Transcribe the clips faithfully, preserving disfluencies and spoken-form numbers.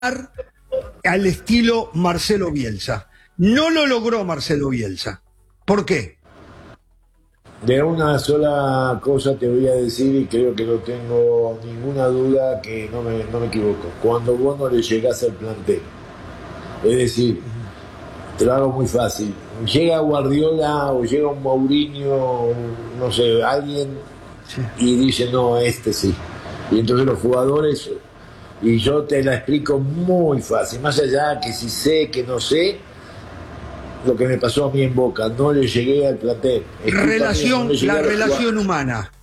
al estilo Marcelo Bielsa. No lo logró Marcelo Bielsa. ¿Por qué? De una sola cosa te voy a decir, y creo que no tengo ninguna duda que no me, no me equivoco. Cuando vos no le llegás al plantel, es decir, te lo hago muy fácil, llega Guardiola o llega un Mourinho, no sé, alguien, sí, y dice, no, este sí. Y entonces los jugadores, y yo te la explico muy fácil, más allá que si sé, que no sé, lo que me pasó a mí en Boca, no le llegué al plantel. Relación, no la relación humana.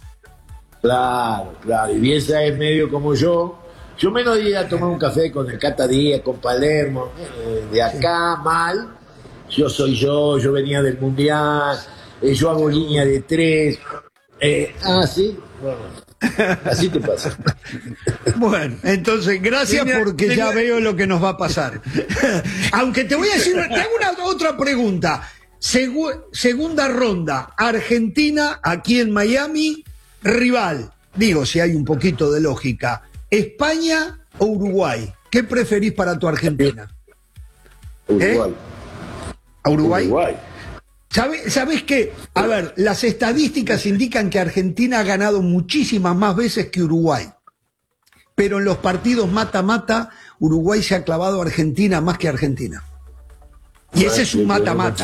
Claro, claro, y Bielsa es medio como yo. Yo menos iba a tomar un café con el Cata Díaz, con Palermo, eh, de acá, sí, mal. Yo soy yo, yo venía del Mundial, eh, yo hago línea de tres. Eh, ah, sí, bueno, así te pasa. Bueno, entonces, gracias porque ya veo lo que nos va a pasar. Aunque te voy a decir, te hago una otra pregunta. Segu segunda ronda, Argentina, aquí en Miami, rival. Digo, si hay un poquito de lógica. ¿España o Uruguay? ¿Qué preferís para tu Argentina? Uruguay. ¿Eh? ¿A Uruguay? Uruguay. ¿Sabes ¿Sabés qué? A ver, las estadísticas indican que Argentina ha ganado muchísimas más veces que Uruguay. Pero en los partidos mata-mata, Uruguay se ha clavado a Argentina más que Argentina. Y ese es un mata-mata.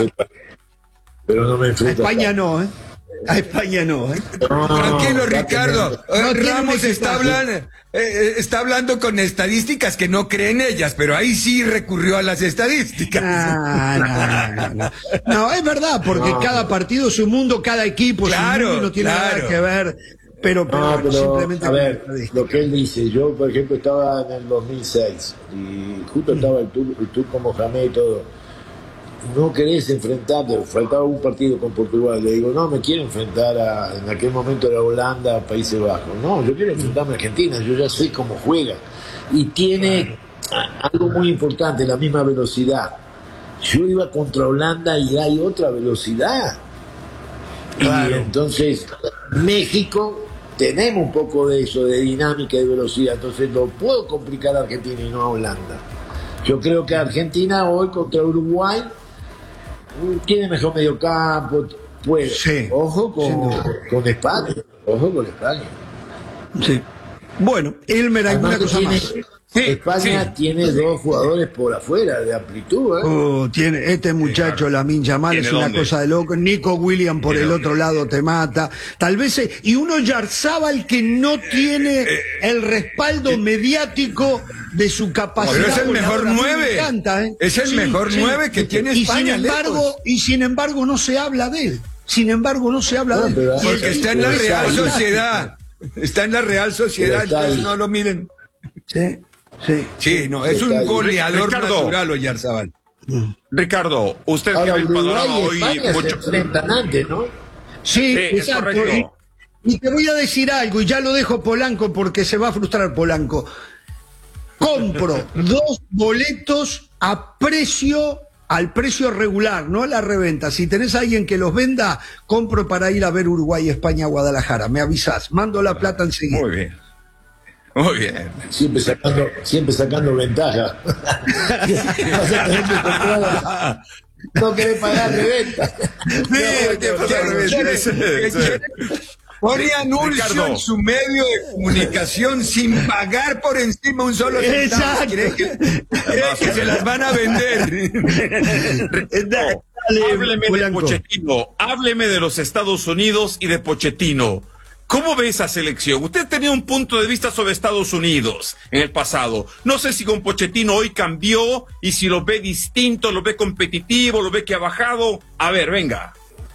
Pero no me enfrento. A España no, ¿eh? A España no, ¿eh? No, Tranquilo, Ricardo. No, Ramos está hablando, eh, está hablando con estadísticas que no cree en ellas, pero ahí sí recurrió a las estadísticas. No, no, no, no. No, es verdad, porque no, cada partido es un mundo, cada equipo claro, es un mundo, no tiene claro. nada que ver. Pero, pero, no, bueno, pero simplemente a ver, lo que él dice, yo por ejemplo estaba en el dos mil seis y justo estaba el Turco, el Turco Mohamed y todo. No querés enfrentarte, faltaba un partido con Portugal, le digo, no, me quiero enfrentar a, en aquel momento era Holanda, Países Bajos, no, yo quiero enfrentarme a Argentina, yo ya sé cómo juega, y tiene algo muy importante, la misma velocidad. Yo iba contra Holanda y hay otra velocidad, claro. Y entonces México tenemos un poco de eso, de dinámica y de velocidad, entonces lo puedo complicar a Argentina y no a Holanda. Yo creo que Argentina hoy contra Uruguay tiene mejor mediocampo, pues sí, ojo con, con España, ojo con España. Sí. Bueno, Elmer, ¿alguna cosa tiene, más? Sí, España sí. tiene dos jugadores por afuera de amplitud, ¿eh? Oh, tiene este muchacho, Lamine Yamal, es una dónde? cosa de loco. Nico Williams por el dónde? otro lado te mata. Tal vez, y uno Yarzábal que no tiene el respaldo mediático de su capacidad. Pero es el mejor nueve. Encanta, ¿eh? Es el sí, mejor sí. nueve que tiene España. Y sin embargo, y sin embargo no se habla de él. Sin embargo no se habla no, de él. Porque está en la Real Sociedad. Está en la Real Sociedad, entonces no lo miren. Sí. Sí, sí, no, es un goleador Ricardo, natural, Oyarzabal. Ricardo, usted que ve el panorama hoy mucho. Antes, ¿no? Sí, sí, exacto. Es y, y te voy a decir algo, y ya lo dejo Polanco porque se va a frustrar Polanco. Compro dos boletos a precio, al precio regular, no a la reventa. Si tenés a alguien que los venda, compro para ir a ver Uruguay, España, Guadalajara. Me avisás, mando la plata enseguida. Muy bien. Muy bien. Siempre sacando, siempre sacando ventaja. No querés pagar reventa. Pone anuncio en su medio de comunicación sin pagar por encima un solo centavo. ¿Cree que, cree que se las van a vender? No, hábleme de Pochettino, hábleme de los Estados Unidos y de Pochettino. ¿Cómo ve esa selección? Usted tenía un punto de vista sobre Estados Unidos en el pasado. No sé si con Pochettino hoy cambió y si lo ve distinto, lo ve competitivo, lo ve que ha bajado. A ver, venga.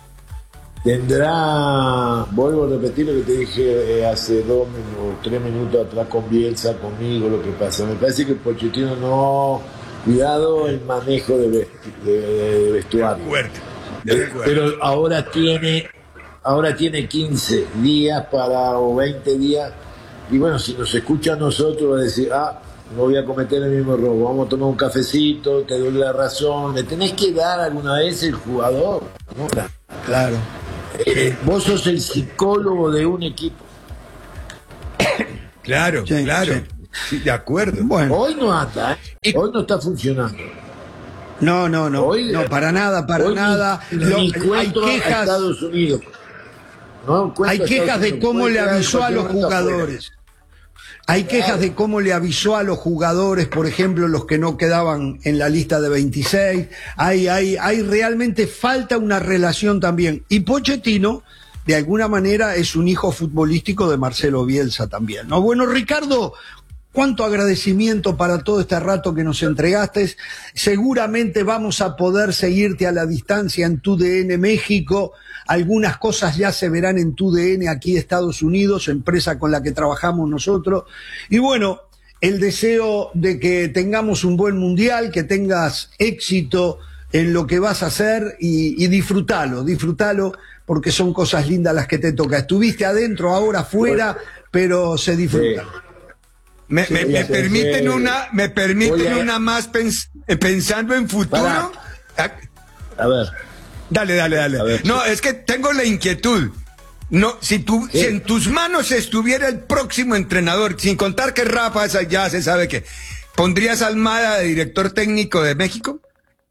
Tendrá, vuelvo a repetir lo que te dije eh, hace dos o tres minutos atrás con Bielsa, conmigo, lo que pasa. Me parece que Pochettino no, cuidado el manejo de, vestu de, de vestuario. Fuerte. Pero ahora tiene... Ahora tiene quince días para, o veinte días, y bueno, si nos escucha a nosotros va a decir, ah, no voy a cometer el mismo error, vamos a tomar un cafecito, te doy la razón, le tenés que dar alguna vez el jugador, ¿no? Claro. Eh, vos sos el psicólogo de un equipo. Claro, sí, claro. Sí. Sí, de acuerdo. Bueno. Hoy no anda, ¿eh? Hoy no está funcionando. No, no, no, hoy, no, para nada, para hoy nada. Ni, Lo, ni hay quejas. A Estados Unidos. No, hay quejas de cómo le avisó a los jugadores. Hay quejas de cómo le avisó a los jugadores, por ejemplo, los que no quedaban en la lista de veintiséis. Hay, hay, hay realmente falta una relación también. Y Pochettino, de alguna manera, es un hijo futbolístico de Marcelo Bielsa también, ¿no? Bueno, Ricardo, cuánto agradecimiento para todo este rato que nos entregaste. Seguramente vamos a poder seguirte a la distancia en Tu D N México. Algunas cosas ya se verán en Tu D N aquí Estados Unidos, empresa con la que trabajamos nosotros. Y bueno, el deseo de que tengamos un buen mundial, que tengas éxito en lo que vas a hacer y, y disfrútalo, disfrútalo, porque son cosas lindas las que te toca. Estuviste adentro, ahora afuera, pero se disfruta. Sí. Me, sí, me, me permiten sí. una, me permiten Oye, una más pens, pensando en futuro. Para. A ver. Dale, dale, dale. Ver, no, sí. es que tengo la inquietud. No, si tú, sí. si en tus manos estuviera el próximo entrenador, sin contar que Rafa ya se sabe que, ¿pondrías a Almada de director técnico de México?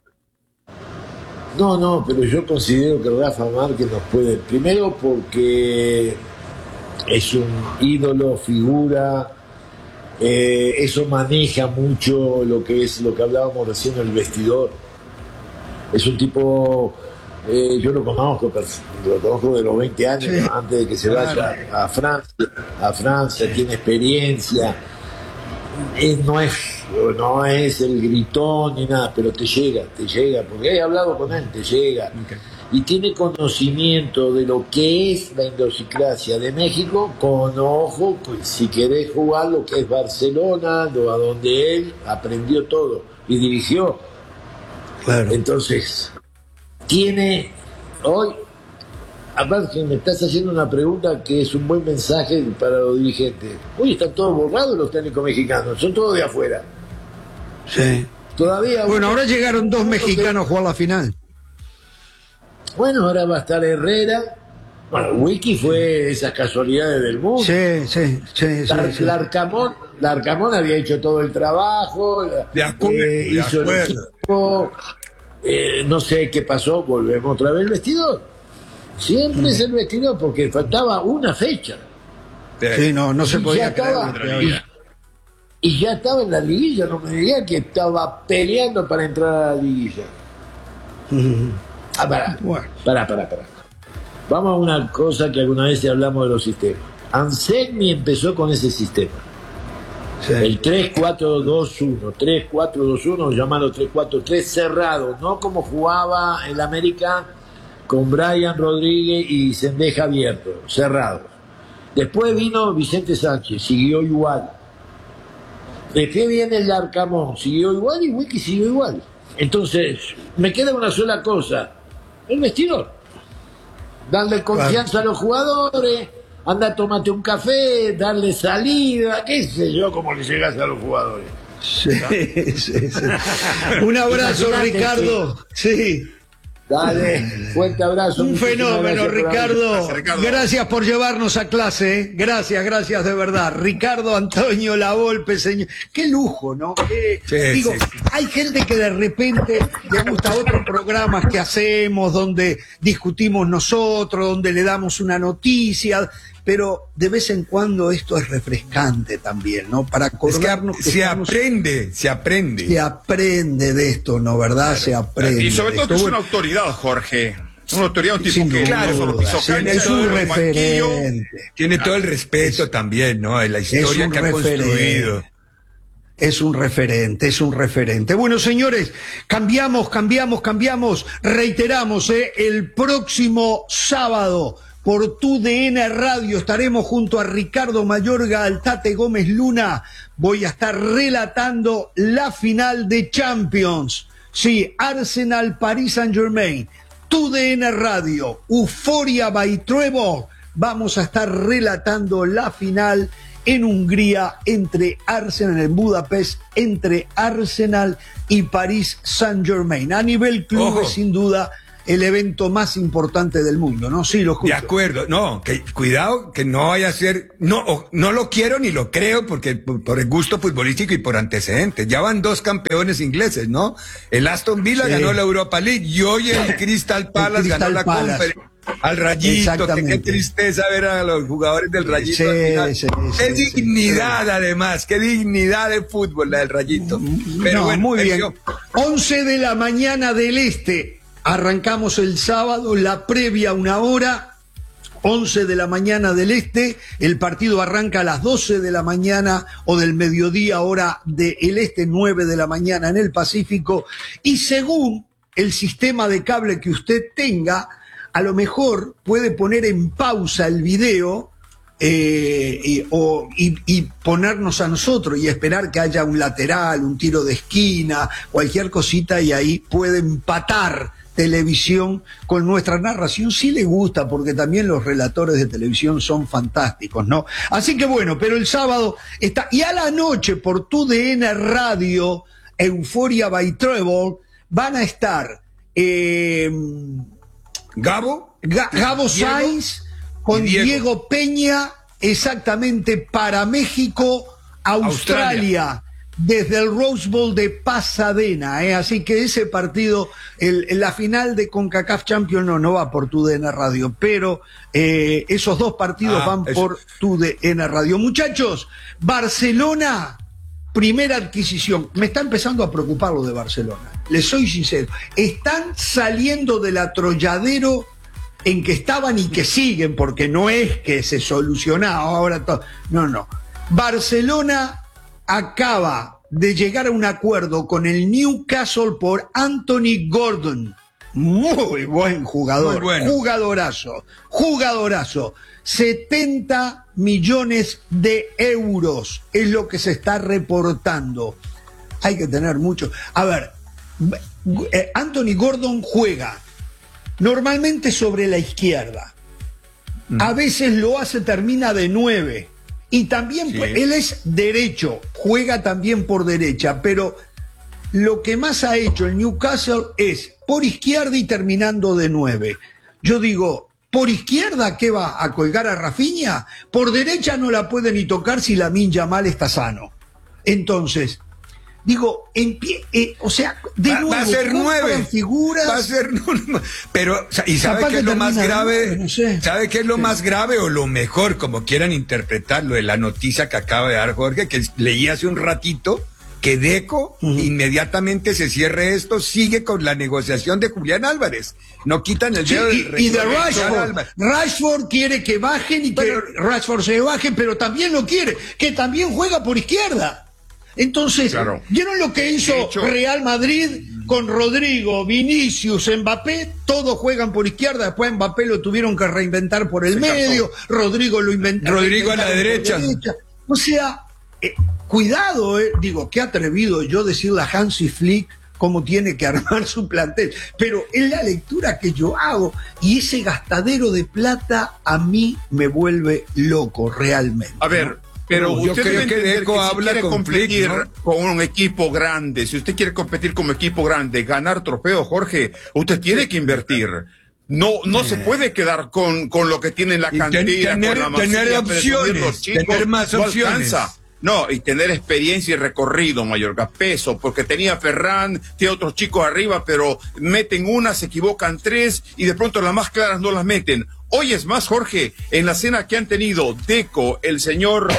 No, no, pero yo considero que Rafa Márquez nos puede. Primero porque es un ídolo, figura. Eh, eso maneja mucho lo que es lo que hablábamos recién en el vestidor. Es un tipo, eh, yo lo conozco, lo conozco de los veinte años, sí. antes de que se vaya a, a Francia, a Francia, sí. tiene experiencia, eh, no es, no es el gritón ni nada, pero te llega, te llega, porque he hablado con él, te llega. Okay. Y tiene conocimiento de lo que es la idiosincrasia de México, con ojo, pues, si querés jugar lo que es Barcelona, lo, a donde él aprendió todo y dirigió. Claro. Entonces, tiene hoy, aparte me estás haciendo una pregunta que es un buen mensaje para los dirigentes. Hoy están todos borrados los técnicos mexicanos, son todos de afuera. Sí. Todavía. Bueno, ahora llegaron dos mexicanos a jugar la final. Bueno, ahora va a estar Herrera. Bueno, Wiki fue esas casualidades del mundo. Sí, sí, sí. Lar, sí, sí. Larcamón, Larcamón había hecho todo el trabajo. De acuerdo, eh, de hizo acuerdo. el equipo. Eh, no sé qué pasó, volvemos otra vez al vestidor. Siempre mm. es el vestidor porque faltaba una fecha. Sí, no, no se podía creer. Y, y ya estaba en la liguilla, no me digan que estaba peleando para entrar a la liguilla. Mm. Ah, pará, bueno. pará, pará, pará. Vamos a una cosa que alguna vez hablamos de los sistemas. Anselmi empezó con ese sistema. Sí. El tres cuatro dos uno, tres cuatro dos uno, llamado tres cuatro tres cerrado, no como jugaba el América con Brian Rodríguez y Cendeja abierto, cerrado. Después vino Vicente Sánchez, siguió igual. Después viene el Arcamón, siguió igual y Wiki siguió igual. Entonces, me queda una sola cosa. El vestidor. Darle confianza claro. a los jugadores, anda, tómate un café, darle salida, qué sé yo, cómo le llegas a los jugadores. Sí, sí, sí. Un abrazo, Ricardo. Sí. Dale, fuerte abrazo. Un fenómeno, Ricardo. Gracias, Ricardo. Gracias por llevarnos a clase, ¿eh? Gracias, gracias de verdad. Ricardo Antonio Lavolpe, señor. Qué lujo, ¿no? Qué... Sí, Digo, sí, sí. hay gente que de repente le gusta otros programas que hacemos, donde discutimos nosotros, donde le damos una noticia, pero de vez en cuando esto es refrescante también, ¿no? Para acordarnos es que, que se estamos... aprende, se aprende. Se aprende de esto, ¿no? ¿Verdad? Se aprende. Y sobre todo que es una autoridad, Jorge. Una autoridad, un tipo que claro, no solo pisó cancha, es un referente. Tiene todo el respeto es, también, ¿no? En la historia que ha construido. Es un referente, es un referente. Bueno, señores, cambiamos, cambiamos, cambiamos. Reiteramos, ¿eh? El próximo sábado por Tu D N Radio estaremos junto a Ricardo Mayorga, Altate Gómez Luna. Voy a estar relatando la final de Champions. Sí, Arsenal, Paris Saint-Germain. Tu D N Radio, Euforia by Trevor. Vamos a estar relatando la final en Hungría entre Arsenal, en Budapest, entre Arsenal y Paris Saint-Germain. A nivel clubes, sin duda, el evento más importante del mundo, ¿no? Sí, lo escucho. De acuerdo, no, que cuidado que no vaya a ser, no, no lo quiero ni lo creo porque por, por el gusto futbolístico y por antecedentes. Ya van dos campeones ingleses, ¿no? El Aston Villa sí. ganó la Europa League y hoy el Crystal Palace Crystal ganó la Conference. Al Rayito, que qué tristeza ver a los jugadores del Rayito. Sí, sí, qué sí, dignidad sí. además, qué dignidad de fútbol la del Rayito. Pero no, bueno, muy bien. once de la mañana del Este, arrancamos el sábado, la previa una hora, once de la mañana del Este, el partido arranca a las doce de la mañana o del mediodía hora del Este, nueve de la mañana en el Pacífico, y según el sistema de cable que usted tenga, a lo mejor puede poner en pausa el video eh, y, o, y, y ponernos a nosotros y esperar que haya un lateral, un tiro de esquina, cualquier cosita, y ahí puede empatar televisión con nuestra narración, si le gusta, porque también los relatores de televisión son fantásticos, ¿no? Así que bueno, pero el sábado está, y a la noche por Tu D N Radio, Euphoria by Treble, van a estar... Eh, Gabo, Gabo Sainz con Diego. Diego Peña, exactamente para México, Australia, Australia, desde el Rose Bowl de Pasadena, ¿eh? Así que ese partido, el, la final de CONCACAF Champions no, no va por Tu D N Radio, pero eh, esos dos partidos ah, van eso. por Tu D N Radio. Muchachos, Barcelona, primera adquisición. Me está empezando a preocupar lo de Barcelona. Les soy sincero. Están saliendo del atolladero en que estaban y que siguen, porque no es que se solucionó ahora todo. No, no. Barcelona acaba de llegar a un acuerdo con el Newcastle por Anthony Gordon. Muy buen jugador. Muy bueno. Jugadorazo. Jugadorazo. setenta millones de euros es lo que se está reportando. Hay que tener mucho. A ver, Anthony Gordon juega normalmente sobre la izquierda. Mm. A veces lo hace, termina de nueve. Y también, sí. él es derecho, juega también por derecha, pero lo que más ha hecho el Newcastle es por izquierda y terminando de nueve. Yo digo, ¿por izquierda qué va? ¿A colgar a Rafinha? Por derecha no la puede ni tocar si Lamine Yamal está sano. Entonces, digo, en pie, eh, o sea, de va, nuevo, va a ser nueve figuras. Va a ser nueve. Pero, ¿y sabe qué es lo más grave? No sé. ¿Sabe qué es lo sí. más grave o lo mejor, como quieran interpretarlo, de la noticia que acaba de dar Jorge, que leí hace un ratito? Que Deco uh-huh. inmediatamente se cierre esto, sigue con la negociación de Julián Álvarez. No quitan el dedo sí, del y, y de Rashford. Rashford quiere que bajen y pero, que Rashford se baje, pero también lo quiere, que también juega por izquierda. Entonces, claro. ¿vieron lo que hizo hecho, Real Madrid con Rodrigo, Vinicius, Mbappé? Todos juegan por izquierda, después Mbappé lo tuvieron que reinventar por el medio, cansó. Rodrigo lo inventó. Rodrigo a la derecha. derecha. O sea, eh, cuidado, eh. digo, qué atrevido yo decirle a Hansi Flick cómo tiene que armar su plantel, pero es la lectura que yo hago, y ese gastadero de plata a mí me vuelve loco realmente. A ver, ¿no? Pero no, usted creo que Deco que habla si quiere con competir Flick, ¿no? con un equipo grande, si usted quiere competir como equipo grande, ganar trofeos, Jorge, usted tiene que invertir. No, no eh. se puede quedar con, con lo que tiene en la cantera, tener, con la masía, tener opciones, chicos, tener más no opciones. Alcanza. No, y tener experiencia y recorrido, Mallorca, peso, porque tenía Ferran, tiene otros chicos arriba, pero meten una, se equivocan tres, y de pronto las más claras no las meten. Hoy es más, Jorge, en la cena que han tenido Deco, el señor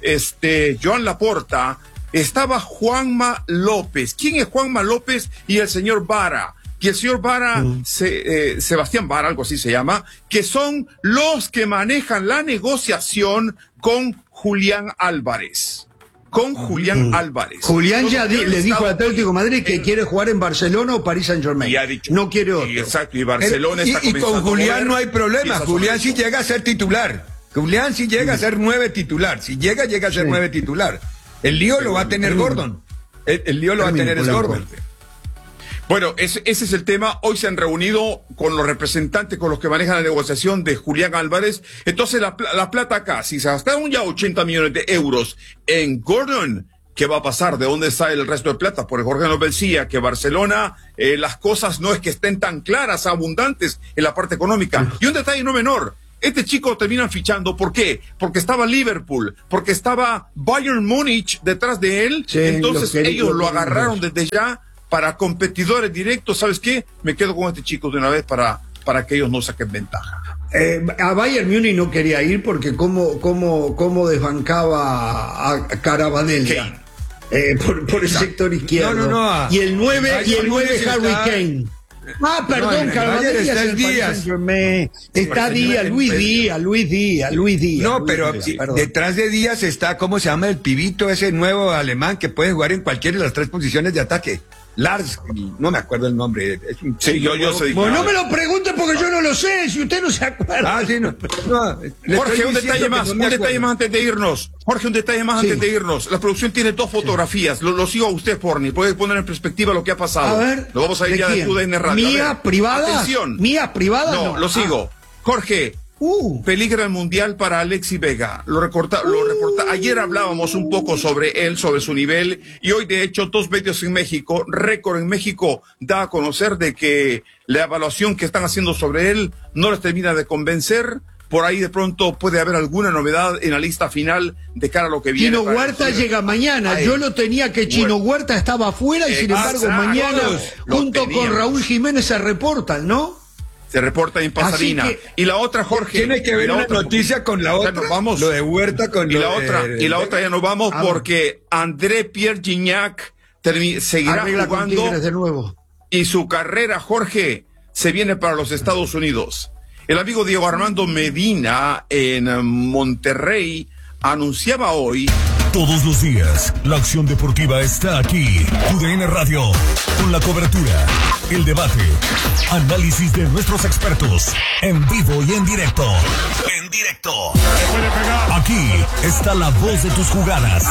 este Joan Laporta, estaba Juanma López. ¿Quién es Juanma López? Y el señor Vara. Y el señor Vara, mm. se, eh, Sebastián Vara, algo así se llama, que son los que manejan la negociación con Julián Álvarez. Con Julián mm. Álvarez. Julián ya di, le dijo al Atlético de Madrid que en, quiere jugar en Barcelona o París Saint Germain. Y ha dicho, no quiere otro. Y exacto, y Barcelona El, está y, y con Julián no hay problema. Julián sí llega a ser titular. Julián sí llega mm. a ser nueve titular. Si llega, llega a ser sí. nueve titular. El lío sí, lo va a tener Gordon. El, el lío lo va a tener es Gordon. Bueno, ese, ese es el tema. Hoy se han reunido con los representantes, con los que manejan la negociación de Julián Álvarez. Entonces, la, la plata acá, si se gastaron ya ochenta millones de euros en Gordon, ¿qué va a pasar? ¿De dónde sale el resto de plata? Porque Jorge nos decía que Barcelona, eh, las cosas no es que estén tan claras, abundantes en la parte económica. Y un detalle no menor, este chico terminan fichando, ¿por qué? Porque estaba Liverpool, porque estaba Bayern Múnich detrás de él, sí, entonces lo ellos lo agarraron desde ya para competidores directos. ¿Sabes qué? Me quedo con este chico de una vez para, para que ellos no saquen ventaja. Eh, a Bayern Múnich no quería ir porque cómo, cómo, cómo desbancaba a Carabanella eh, por, por el sector izquierdo. No, no, no. Y el nueve, y el nueve Harry está... Kane. Ah, perdón, no, Carabanella está el Díaz. Está Díaz, Luis Díaz, Luis Díaz, Luis Díaz. No, Luis pero Díaz, sí, detrás de Díaz está, ¿cómo se llama el pibito ese nuevo alemán que puede jugar en cualquiera de las tres posiciones de ataque? Lars, no me acuerdo el nombre. Es un sí, yo, yo soy. Bueno, no me lo pregunte porque yo no lo sé, si usted no se acuerda. Ah, sí, no. no Jorge, un detalle más, no un detalle más antes de irnos. Jorge, un detalle más sí. antes de irnos. La producción tiene dos fotografías. Sí. Lo, lo sigo a usted, Porni. Puede poner en perspectiva lo que ha pasado. A ver. Lo vamos a ir ya de tu D N Radio. ¿Mía privada? Atención. ¿Mía privada? No, no. lo sigo. Ah. Jorge. Uh. Peligra el mundial para Alexi Vega. Lo recorta, uh. lo reporta. Ayer hablábamos un poco sobre él, sobre su nivel, y hoy de hecho dos medios en México, Récord en México, da a conocer de que la evaluación que están haciendo sobre él no les termina de convencer. Por ahí de pronto puede haber alguna novedad en la lista final de cara a lo que viene. Chino Huerta decir, llega mañana. Ay, Yo lo tenía que Chino Huerta estaba afuera y sin embargo mañana junto con Raúl Jiménez se reportan, ¿no? Se reporta en Pasadena. Que, y la otra, Jorge. Tiene que ver una otra, noticia con la otra. Vamos. Lo de Huerta con y lo la de, otra. de, y la de, otra ya nos vamos ah, porque André Pierre Gignac seguirá jugando. De nuevo. Y su carrera, Jorge, se viene para los Estados Unidos. El amigo Diego Armando Medina en Monterrey anunciaba hoy. Todos los días, la acción deportiva está aquí. U D N Radio, con la cobertura, el debate, análisis de nuestros expertos, en vivo y en directo. En directo. Aquí está la voz de tus jugadas.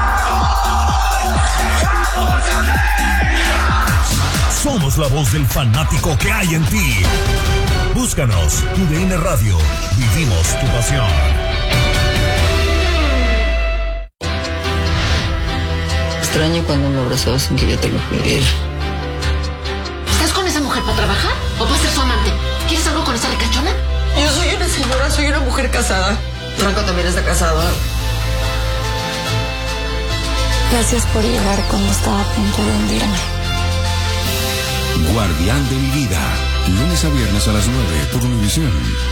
Somos la voz del fanático que hay en ti. Búscanos, U D N Radio. Vivimos tu pasión. Extraño cuando me abrazabas sin que yo te lo pidiera. ¿Estás con esa mujer para trabajar o para ser su amante? ¿Quieres algo con esa ricachona? Yo soy una señora, soy una mujer casada. Franco también está casado. Gracias por llegar cuando estaba a punto de hundirme. Guardián de mi vida, lunes a viernes a las nueve por Univisión.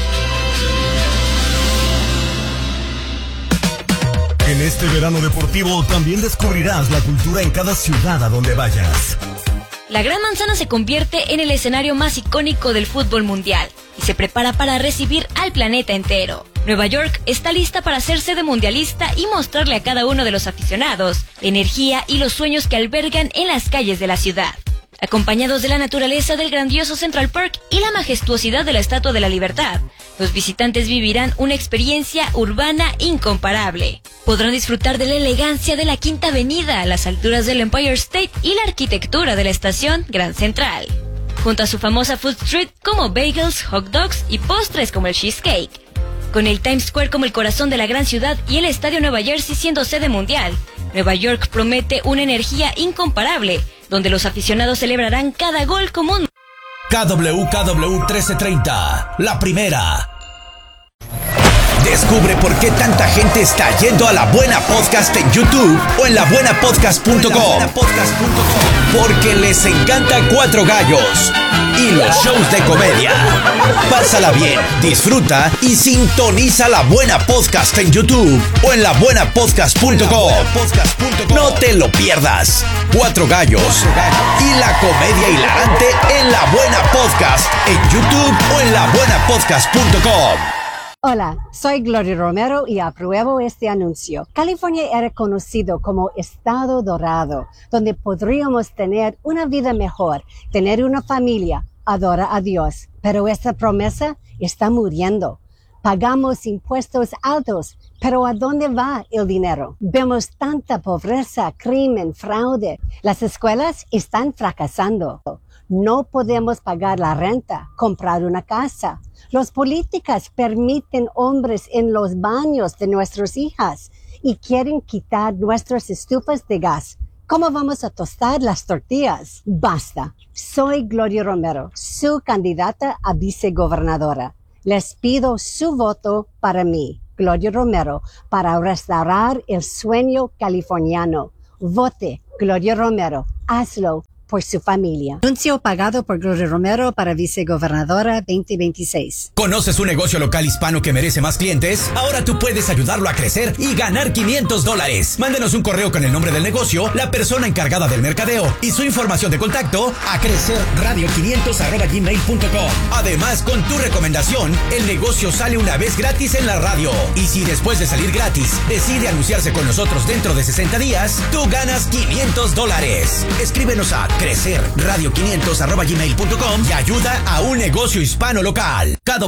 En este verano deportivo también descubrirás la cultura en cada ciudad a donde vayas. La Gran Manzana se convierte en el escenario más icónico del fútbol mundial y se prepara para recibir al planeta entero. Nueva York está lista para hacerse de mundialista y mostrarle a cada uno de los aficionados la energía y los sueños que albergan en las calles de la ciudad. Acompañados de la naturaleza del grandioso Central Park y la majestuosidad de la Estatua de la Libertad, los visitantes vivirán una experiencia urbana incomparable. Podrán disfrutar de la elegancia de la Quinta Avenida a las alturas del Empire State y la arquitectura de la estación Grand Central, junto a su famosa Food Street como bagels, hot dogs y postres como el cheesecake. Con el Times Square como el corazón de la gran ciudad y el Estadio Nueva Jersey siendo sede mundial, Nueva York promete una energía incomparable, donde los aficionados celebrarán cada gol como un... K W K W trece treinta, la primera. Descubre por qué tanta gente está yendo a La Buena Podcast en YouTube o en la buena podcast punto com. Porque les encanta Cuatro Gallos y los shows de comedia. Pásala bien, disfruta y sintoniza La Buena Podcast en YouTube o en la buena podcast punto com. No te lo pierdas. Cuatro Gallos y la comedia hilarante en La Buena Podcast en YouTube o en la buena podcast punto com. Hola, soy Gloria Romero y apruebo este anuncio. California era conocido como Estado Dorado, donde podríamos tener una vida mejor, tener una familia, adorar a Dios. Pero esta promesa está muriendo. Pagamos impuestos altos, pero ¿a dónde va el dinero? Vemos tanta pobreza, crimen, fraude. Las escuelas están fracasando. No podemos pagar la renta, comprar una casa. Los políticos permiten hombres en los baños de nuestras hijas y quieren quitar nuestras estufas de gas. ¿Cómo vamos a tostar las tortillas? Basta. Soy Gloria Romero, su candidata a vicegobernadora. Les pido su voto para mí, Gloria Romero, para restaurar el sueño californiano. Vote, Gloria Romero. Hazlo por su familia. Anuncio pagado por Gloria Romero para vicegobernadora veinte veintiséis. ¿Conoces un negocio local hispano que merece más clientes? Ahora tú puedes ayudarlo a crecer y ganar quinientos dólares. Mándenos un correo con el nombre del negocio, la persona encargada del mercadeo y su información de contacto a crecerradio quinientos arroba gmail punto com. Además, con tu recomendación, el negocio sale una vez gratis en la radio. Y si después de salir gratis decide anunciarse con nosotros dentro de sesenta días, tú ganas quinientos dólares. Escríbenos a crecerradio quinientos arroba gmail punto com y ayuda a un negocio hispano local. Cada